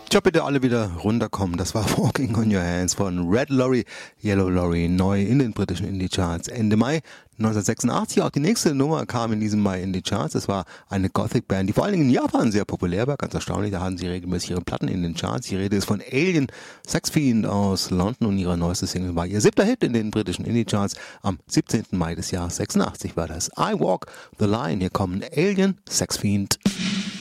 Tja, bitte alle wieder runterkommen. Das war Walking on Your Hands von Red Lorry, Yellow Lorry, neu in den britischen Indie-Charts. Ende Mai 1986, auch die nächste Nummer kam in diesem Mai in die Charts. Das war eine Gothic-Band, die vor allen Dingen in Japan sehr populär war. Ganz erstaunlich, da hatten sie regelmäßig ihre Platten in den Charts. Die Rede ist von Alien Sex Fiend aus London und ihre neueste Single war ihr 7. Hit in den britischen Indie-Charts. Am 17. Mai des Jahres 86 war das. I Walk the Line. Hier kommen Alien Sex Fiend.